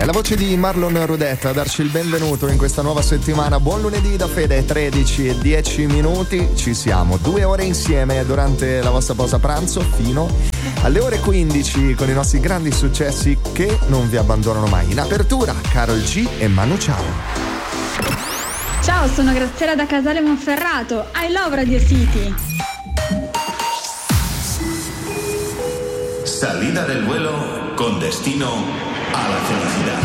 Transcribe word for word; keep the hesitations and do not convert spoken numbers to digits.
la voce di Marlon Rodetta a darci il benvenuto in questa nuova settimana. Buon lunedì da Fede, tredici e dieci minuti, ci siamo due ore insieme durante la vostra pausa pranzo fino alle ore quindici con i nostri grandi successi che non vi abbandonano mai. In apertura Karol G e Manu Chao. Ciao, sono Graziella da Casale Monferrato. I love Radio City. Salida del vuelo con destino a la felicidad.